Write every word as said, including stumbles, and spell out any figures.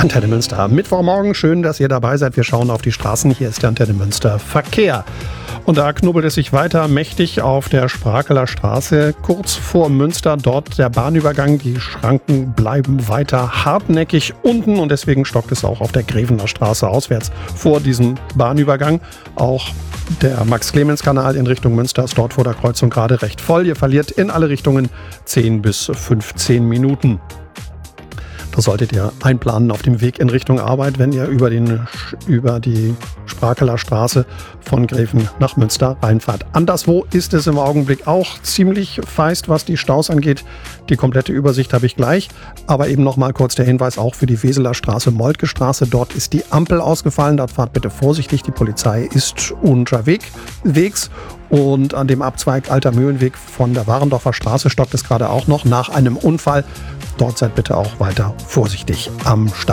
Antenne Münster. Mittwochmorgen, schön, dass ihr dabei seid. Wir schauen auf die Straßen. Hier ist der Antenne Münster Verkehr. Und da knubbelt es sich weiter mächtig auf der Sprakeler Straße, kurz vor Münster. Dort der Bahnübergang. Die Schranken bleiben weiter hartnäckig unten und deswegen stockt es auch auf der Grevener Straße auswärts vor diesem Bahnübergang. Auch der Max-Clemens-Kanal in Richtung Münster ist dort vor der Kreuzung gerade recht voll. Ihr verliert in alle Richtungen zehn bis fünfzehn Minuten. Das solltet ihr einplanen auf dem Weg in Richtung Arbeit, wenn ihr über, den, über die Sprakeler Straße von Greven nach Münster reinfahrt. Anderswo ist es im Augenblick auch ziemlich feist, was die Staus angeht. Die komplette Übersicht habe ich gleich. Aber eben noch mal kurz der Hinweis auch für die Weseler Straße, Moltke Straße. Dort ist die Ampel ausgefallen. Dort fahrt bitte vorsichtig. Die Polizei ist unterwegs. Und an dem Abzweig Alter Mühlenweg von der Warendorfer Straße stockt es gerade auch noch nach einem Unfall. Dort seid bitte auch weiter vorsichtig am Start.